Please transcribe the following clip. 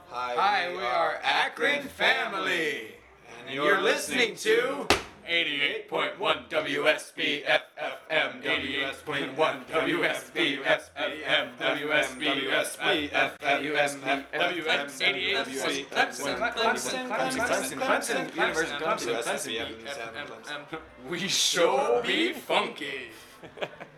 Hi, we are Akron Family, and you're listening to 88.1 WSB FFM, 88.1 WSB FFM, WSB FFM, Clemson, University of Clemson, we sure be funky.